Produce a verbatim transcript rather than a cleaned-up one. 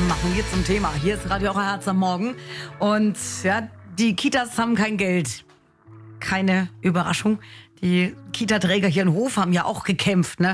machen wir zum Thema. Hier ist Radio Herz am Morgen. Und ja, die Kitas haben kein Geld. Keine Überraschung. Die Kita-Träger hier in Hof haben ja auch gekämpft, ne?